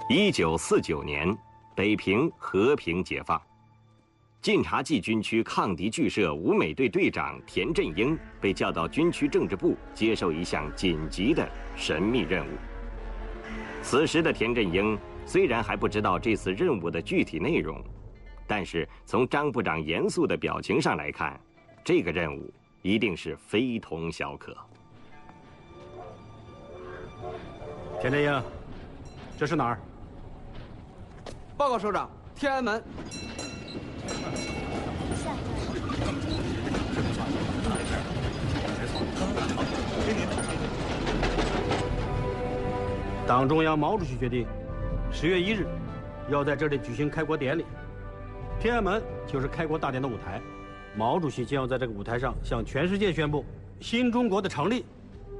1949年，北平和平解放。晋察冀军区抗敌剧社武美队队长田振英被调到军区政治部接受一项紧急的神秘任务。此时的田振英虽然还不知道这次任务的具体内容，但是从张部长严肃的表情上来看，这个任务一定是非同小可。 田振英，这是哪儿？ 报告首长，天安门。 党中央毛主席决定，10月1日要在这里举行开国典礼。天安门就是开国大典的舞台，毛主席将要在这个舞台上向全世界宣布新中国的成立。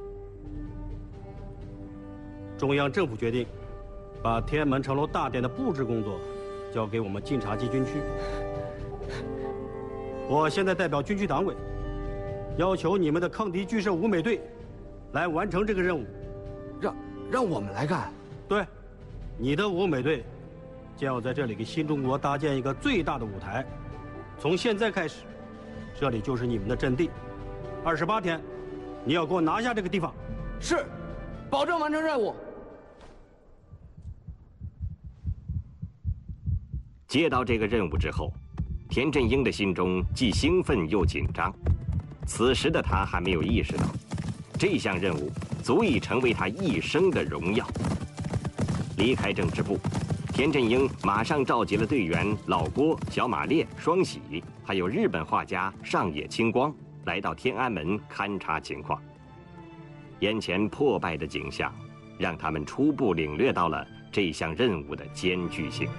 中央政府决定，把天安门城楼大典的布置工作交给我们晋察冀军区。我现在代表军区党委，要求你们的抗敌剧社武美队来完成这个任务。 让我们来干？ 对，你的武美队将要在这里给新中国搭建一个最大的舞台。从现在开始，这里就是你们的阵地。28天，你要给我拿下这个地方。 是，保证完成任务。 接到这个任务之后，田振英的心中既兴奋又紧张。此时的他还没有意识到，这项任务足以成为他一生的荣耀。离开政治部，田振英马上召集了队员老郭、小马烈、双喜，还有日本画家上野清光，来到天安门勘察情况。眼前破败的景象，让他们初步领略到了这项任务的艰巨性。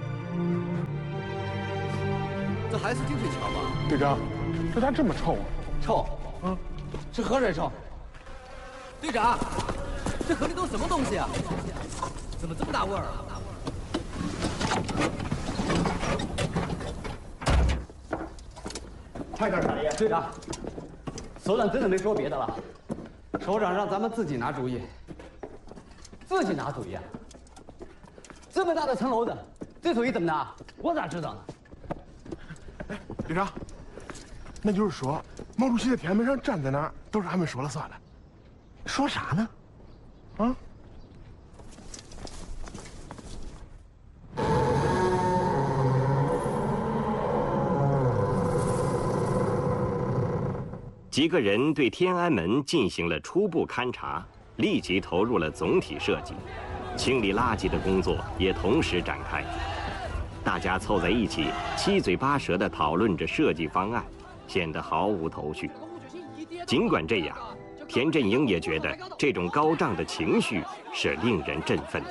这还是净水桥吧？ 队长，这咋这么臭啊？ 臭？是河水臭。队长，这河里都什么东西啊？怎么这么大味儿啊？ 快点打爷！ 队长，首长真的没说别的了，首长让咱们自己拿主意。自己拿主意啊？这么大的城楼子，这主意怎么拿？我咋知道呢？ 哎，队长，那就是说，毛主席在天安门上站在那儿，都是俺们说了算的。 说啥呢？ 啊？ 几个人对天安门进行了初步勘察，立即投入了总体设计，清理垃圾的工作也同时展开。大家凑在一起，七嘴八舌地讨论着设计方案，显得毫无头绪。尽管这样，田振英也觉得这种高涨的情绪是令人振奋的。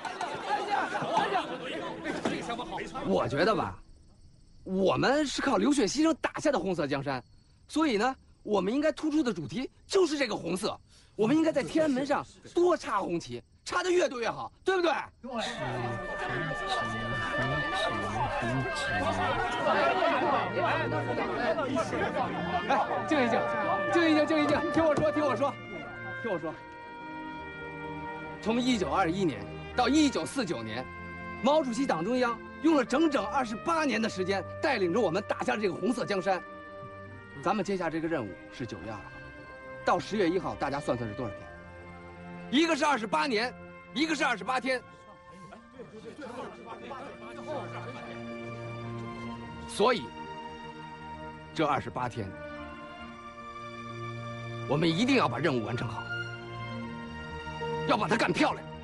我觉得吧，我们是靠流血牺牲打下的红色江山，所以呢，我们应该突出的主题就是这个红色。我们应该在天安门上多插红旗，插得越多越好，对不对？对。哎，静一静，静一静，静一静，听我说。从1921年到1949年，毛主席党中央用了整整28年的时间，带领着我们打下了这个红色江山。咱们接下这个任务是9月2号，到10月1号，大家算算是多少天？一个是28年，一个是28天。所以，这28天，我们一定要把任务完成好，要把它干漂亮。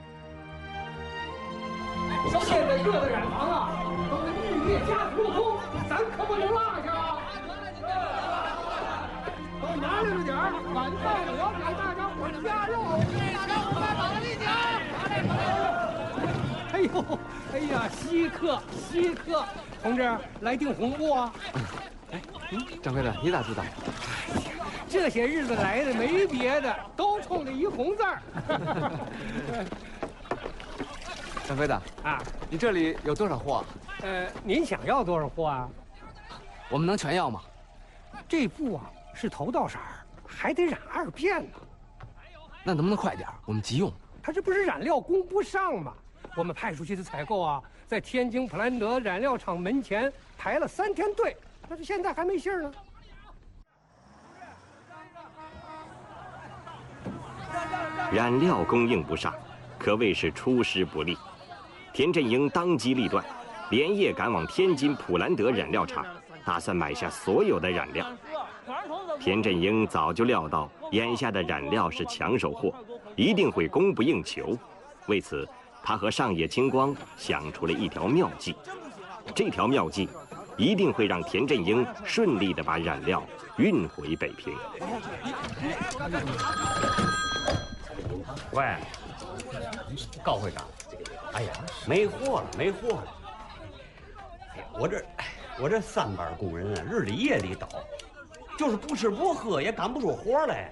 现在各个染坊啊，都是日夜加苦功，咱可不能落下啊！都拿来了点儿，晚饭我要给大家伙加肉。大家伙快把它立起来！哎呦，哎呀，稀客，同志来订红布啊！ 哎，掌柜的，你咋知道？ 这些日子来的没别的，都冲着一红字儿。 掌柜的啊，你这里有多少货？ 您想要多少货啊？ 我们能全要吗？ 这布啊是头道色儿，还得染2遍呢。 那能不能快点？我们急用。 他这不是染料供不上吗？ 我们派出去的采购啊，在天津普兰德染料厂门前排了3天队，但是现在还没信儿呢。 染料供应不上，可谓是出师不利。田振英当机立断，连夜赶往天津普兰德染料厂，打算买下所有的染料。田振英早就料到眼下的染料是抢手货，一定会供不应求。为此，他和上野清光想出了一条妙计。这条妙计一定会让田振英顺利地把染料运回北平。 喂，高会长，哎呀，没货了，没货了！哎呀，我这3班工人啊，日里夜里倒，就是不吃不喝也干不出活来。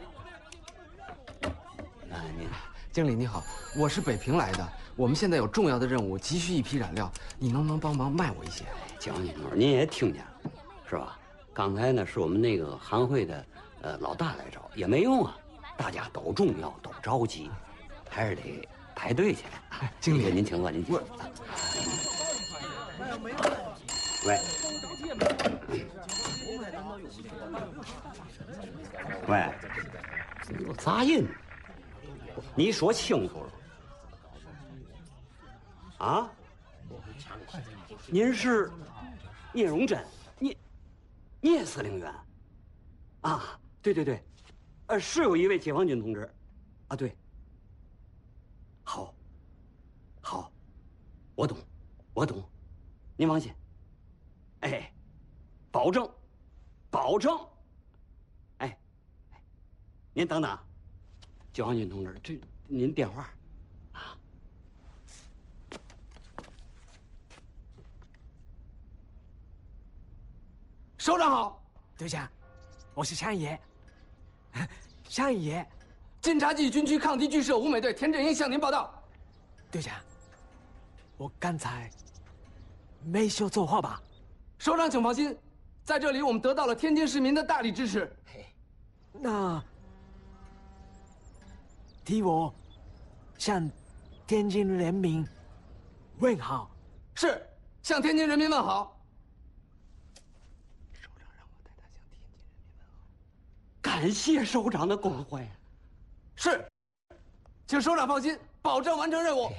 您，经理你好，我是北平来的，我们现在有重要的任务，急需一批染料，你能不能帮忙卖我一些？ 将军，您也听见了，是吧？刚才呢是我们那个行会的老大来找，也没用啊，大家都重要，都着急，还是得排队去。 经理， 您请吧，您请。喂，喂，有杂音，你说清楚了啊？您是聂荣臻，聂司令员啊？对对对，是有一位解放军同志啊，对。好，好，我懂，我懂，您放心。哎，保证，保证。哎，您等等，解放军同志，这您电话啊。 首长好， 队长，我是山野。山野， 晋察冀军区抗敌剧社5美队田振英向您报道。 队长，我刚才没说错话吧？ 首长请放心，在这里我们得到了天津市民的大力支持。 那替我向天津人民问好。 是，向天津人民问好。 首长让我代他向天津人民问好。感谢首长的关怀。 是，请首长放心，保证完成任务。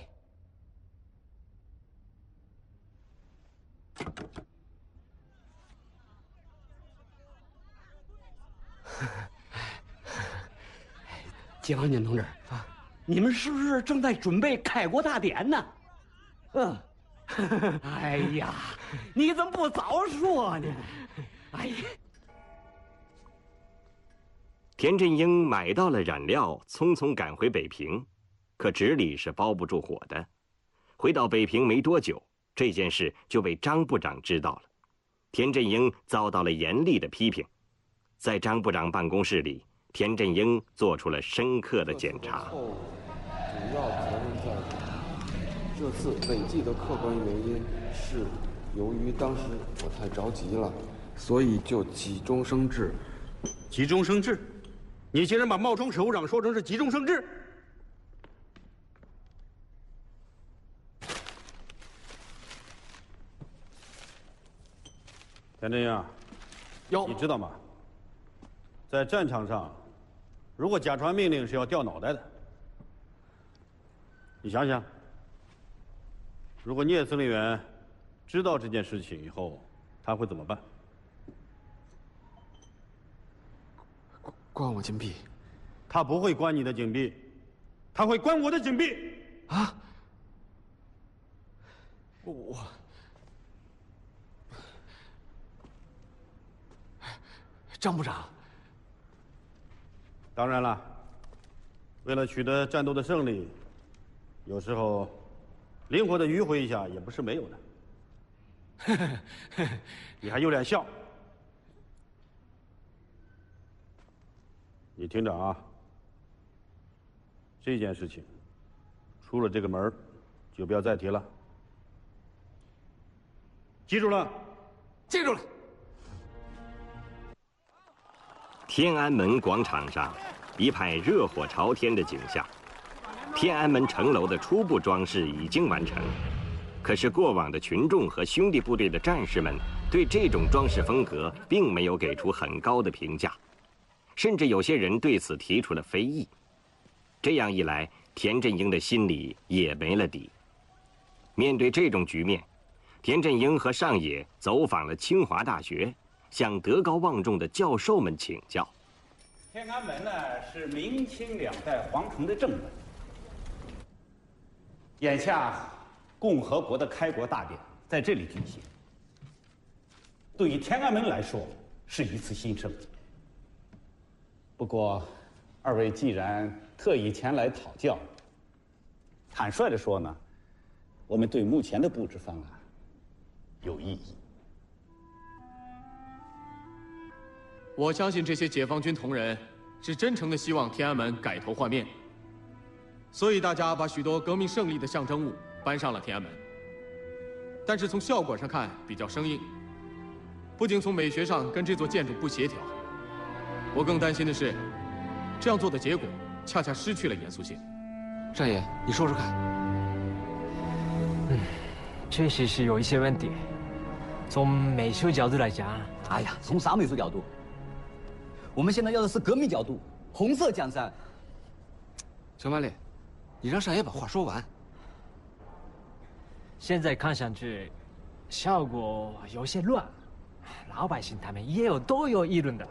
解放军同志啊，你们是不是正在准备开国大典呢？哎呀，你怎么不早说呢？哎呀！ 田振英买到了染料，匆匆赶回北平，可纸里是包不住火的。回到北平没多久，这件事就被张部长知道了。田振英遭到了严厉的批评。在张部长办公室里，田振英做出了深刻的检查。 主要责任在这次违纪的客观原因是由于当时我太着急了，所以就急中生智。 急中生智？你竟然把冒充首长说成是急中生智？田振英，你知道吗？在战场上，如果假传命令是要掉脑袋的。你想想，如果聂司令员知道这件事情以后，他会怎么办？ 关我禁闭。 他不会关你的禁闭，他会关我的禁闭。 啊！我张部长。 当然了，为了取得战斗的胜利，有时候灵活的迂回一下也不是没有的。你还有脸笑？你听着啊，这件事情出了这个门就不要再提了。记住了？ 记住了。 天安门广场上，一派热火朝天的景象。 天安门城楼的初步装饰已经完成，可是过往的群众和兄弟部队的战士们对这种装饰风格并没有给出很高的评价，甚至有些人对此提出了非议。这样一来，田振英的心里也没了底。面对这种局面，田振英和上野走访了清华大学，向德高望重的教授们请教。 天安门呢，是明清两代皇城的正门。眼下，共和国的开国大典在这里举行，对于天安门来说是一次新生。不过，二位既然特意前来讨教，坦率地说呢，我们对目前的布置方案有异议。 我相信这些解放军同仁是真诚的希望天安门改头换面，所以大家把许多革命胜利的象征物搬上了天安门。但是从效果上看比较生硬，不仅从美学上跟这座建筑不协调，我更担心的是，这样做的结果恰恰失去了严肃性。 上野，你说说看。 确实是有一些问题。从美术角度来讲， 哎呀，从啥美术角度？我们现在要的是革命角度，红色江山。 小马烈，你让上野把话说完。 现在看上去，效果有些乱，老百姓他们都有议论的。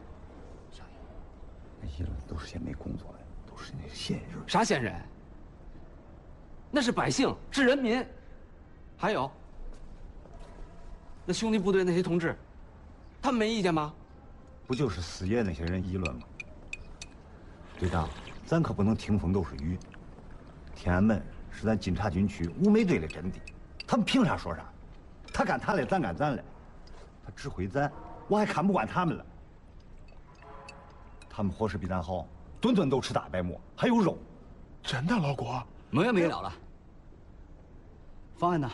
那议论都是些没工作的，都是那闲人。 啥闲人？那是百姓，是人民。还有，那兄弟部队那些同志，他们没意见吗？ 不就是四野那些人议论吗？队长，咱可不能听风都是雨。天安门是咱警察军区五美队的阵地，他们凭啥说啥？他干他的，咱干咱的。他指挥咱，我还看不惯他们了。他们伙食比咱好，顿顿都吃大白馍，还有肉。 真的，老郭？ 没完没了了。方案呢？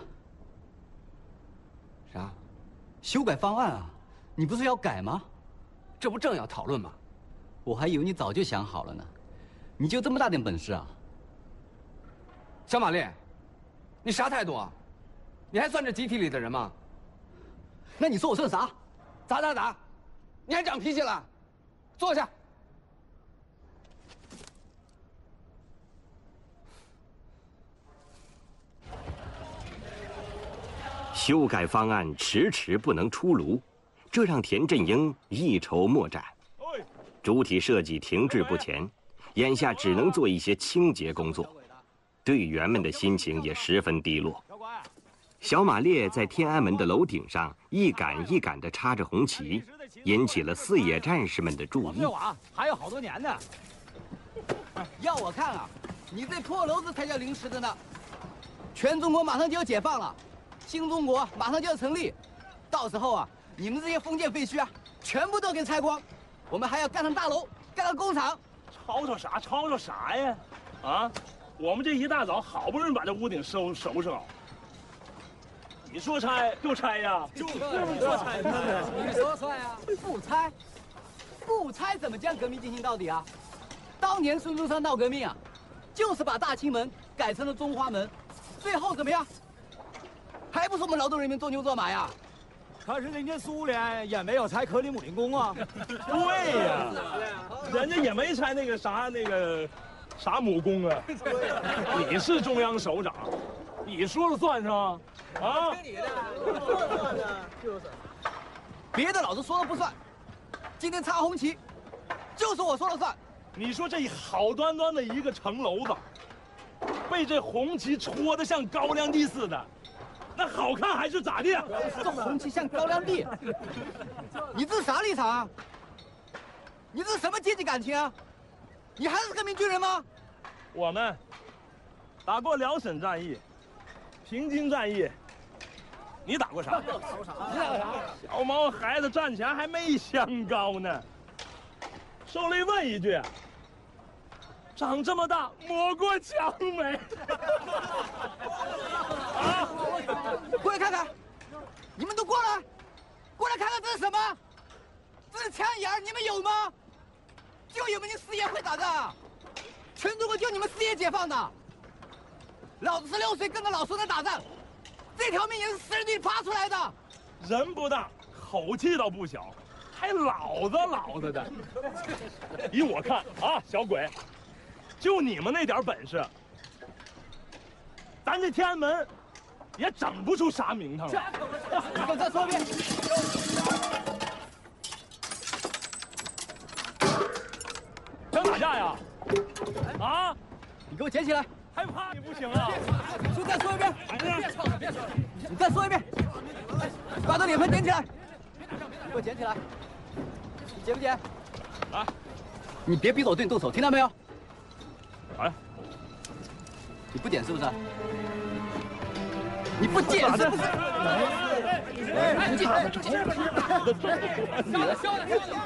啥？ 修改方案啊？你不是要改吗？ 这不正要讨论吗？ 我还以为你早就想好了呢。你就这么大点本事啊？ 小马烈，你啥态度啊？你还算这集体里的人吗？ 那你说我算啥？ 咋？你还长脾气了？坐下。 修改方案迟迟不能出炉，这让田振英一筹莫展。主体设计停滞不前，眼下只能做一些清洁工作，队员们的心情也十分低落。小马烈在天安门的楼顶上一杆一杆地插着红旗，引起了四野战士们的注意。 还有好多年呢。要我看啊，你这破楼子才叫临时的呢。全中国马上就要解放了，新中国马上就要成立，到时候啊，你们这些封建废墟啊，全部都给拆光，我们还要盖上大楼，盖上工厂。 吵吵啥呀？啊，我们这一大早好不容易把这屋顶收拾好。你说拆就拆呀？就是说拆。 你说拆呀？不拆怎么将革命进行到底啊？当年孙中山闹革命啊，就是把大清门改成了中华门，最后怎么样？还不是我们劳动人民做牛做马呀？ 可是人家苏联也没有拆克里姆林宫啊。 对呀，人家也没拆那个啥母宫啊。你是中央首长，你说了算上啊？ 听你的，就是。别的老子说了不算，今天插红旗，就是我说了算。 你说这好端端的一个城楼子，被这红旗戳得像高粱地似的。那好看还是咋的？ 这红旗像高粱地，你这是啥立场啊？你这是什么阶级感情啊？你还是革命军人吗？ 我们打过辽沈战役、平津战役，你打过啥？你打过啥？小毛孩子战前还没香膏呢。受累问一句，长这么大摸过枪没？ 啊！过来看看，你们都过来，过来看看这是什么？这是枪眼，你们有吗？就有没有四野会打的？ 全中国就你们四爷解放的。老子16岁跟着老孙子打仗，这条命也是死人地爬出来的。 人不大，口气倒不小，还老子的。依我看啊，小鬼，就你们那点本事，咱这天安门也整不出啥名堂来。 你给我再说一遍。 想打架呀？啊！ 你给我捡起来！ 还怕你不行啊？ 就再说一遍！别吵了，别吵了！你再说一遍！把这脸盆捡起来！你给我捡起来！你捡不捡？ 来！ 你别逼着我对你动手，听到没有？ 来！ 你不捡是不是？你不捡是不是？不捡！消了，消了，消了！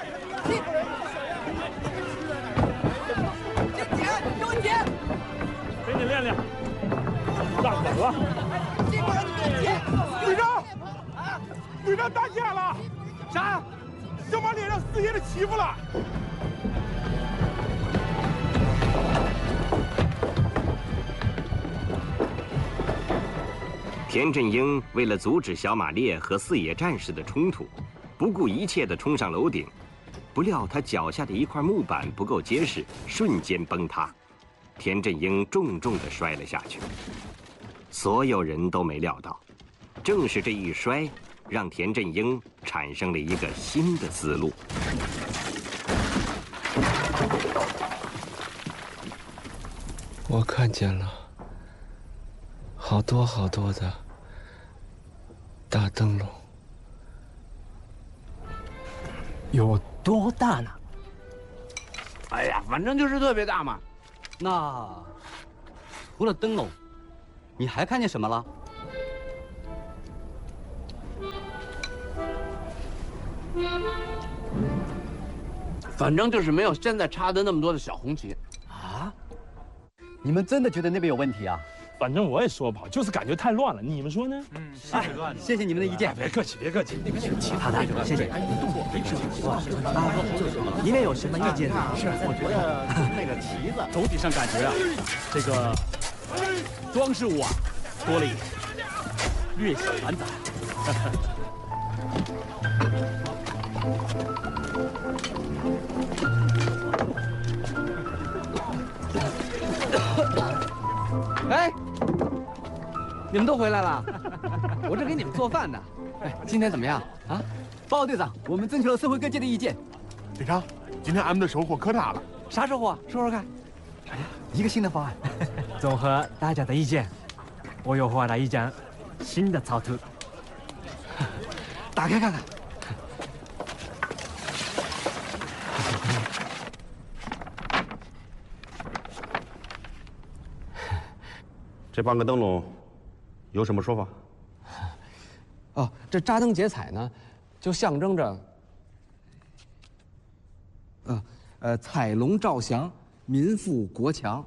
给我捡！ 给你练练，站稳了。 旅长打架了！ 啥？ 小马脸上四爷的欺负了。 田振英为了阻止小马列和四野战士的冲突，不顾一切地冲上楼顶，不料他脚下的一块木板不够结实，瞬间崩塌，田振英重重地摔了下去。所有人都没料到，正是这一摔，让田振英产生了一个新的思路。 我看见了好多好多的大灯笼， 有多大呢？ 哎呀，反正就是特别大嘛。 那除了灯笼，你还看见什么了？ 反正就是没有现在插的那么多的小红旗。 啊？你们真的觉得那边有问题啊？ 反正我也说不好，就是感觉太乱了。你们说呢？ 谢谢你们的意见。 别客气，别客气。 好的，谢谢。你们有什么意见呢？ 是，我觉得那个旗子，总体上感觉啊，这个装饰物啊多了一点，略显繁杂。 哎，你们都回来了，我这给你们做饭呢。哎，今天怎么样啊？ 报告队长，我们征求了社会各界的意见。 队长，今天俺们的收获可大了。 啥收获啊？说说看。 一个新的方案。 综合大家的意见，我又画了一张新的草图。 打开看看。 这8个灯笼有什么说法？ 哦，这扎灯结彩呢，就象征着，彩龙照祥，民富国强。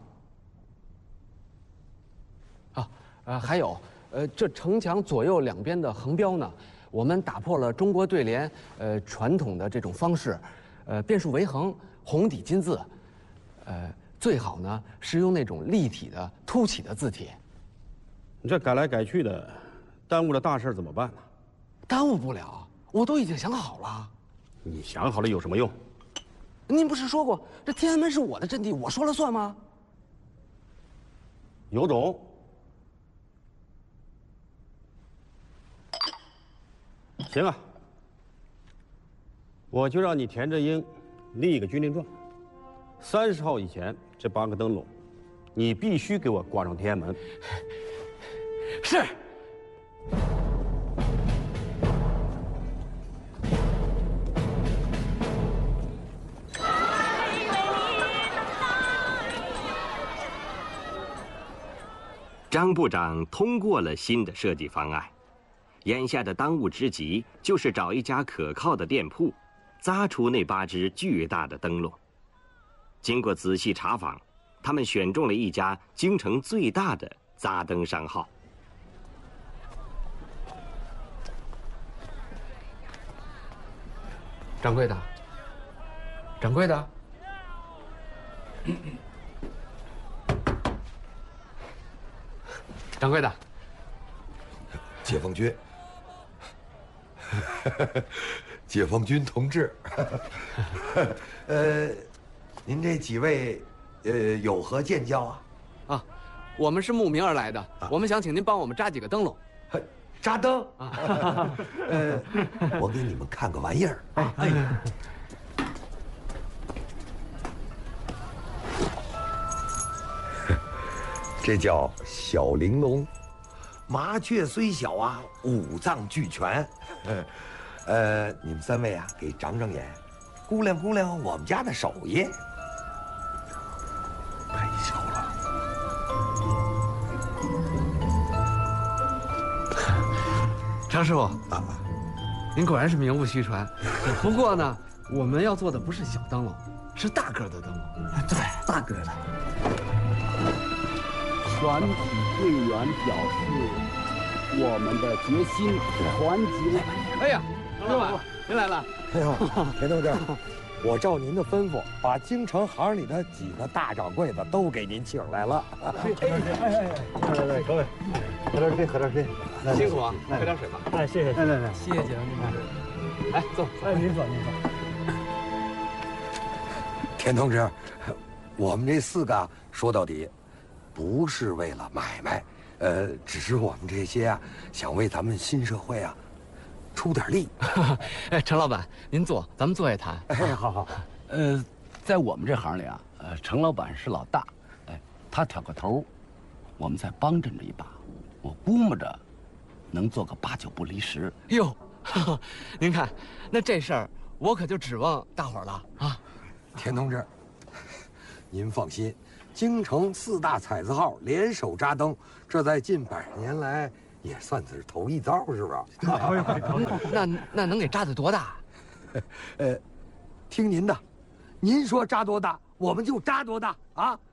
还有，这城墙左右两边的横标呢，我们打破了中国对联传统的这种方式，变数为横，红底金字，最好呢是用那种立体的凸起的字体。 你这改来改去的，耽误了大事怎么办呢？ 耽误不了，我都已经想好了。 你想好了有什么用？ 您不是说过这天安门是我的阵地，我说了算吗？ 有种！行啊，我就让你田振英立一个军令状，30号以前这8个灯笼，你必须给我挂上天安门。 是。 张部长通过了新的设计方案，眼下的当务之急就是找一家可靠的店铺，扎出那8只巨大的灯笼。经过仔细查访，他们选中了一家京城最大的扎灯商号。 掌柜的，掌柜的， 掌柜的， 解放军，解放军同志，您这几位，有何见教啊？ 啊，我们是慕名而来的，我们想请您帮我们扎几个灯笼。 扎灯啊！我给你们看个玩意儿。这叫小玲珑，麻雀虽小啊，五脏俱全。你们3位啊，给长长眼，估量估量我们家的手艺。太小了。 张师傅啊，您果然是名不虚传。不过呢，我们要做的不是小灯笼，是大个的灯笼。 对，大个的。 全体队员表示我们的决心，团结。 哎呀，张老板，您来了。 哎呦，田同志，我照您的吩咐，把京城行里的几个大掌柜的都给您请来了。 来，各位，喝点水，喝点水。 辛苦啊，喝点水吧。 哎，谢谢，来， 谢谢姐夫您。来，坐。 哎，您坐。 田同志，我们这4个说到底，不是为了买卖，只是我们这些啊，想为咱们新社会啊，出点力。 哎，陈老板，您坐，咱们坐下谈。 哎，好。 在我们这行里啊，程老板是老大，他挑个头，我们再帮衬着一把，我估摸着能做个8、9不离10。 哟，您看，那这事儿我可就指望大伙儿了啊。 田同志，您放心，京城4大彩字号联手扎灯，这在近100年来也算是头一遭，是不是？ 那能给扎得多大？ 听您的，您说扎多大，我们就扎多大啊！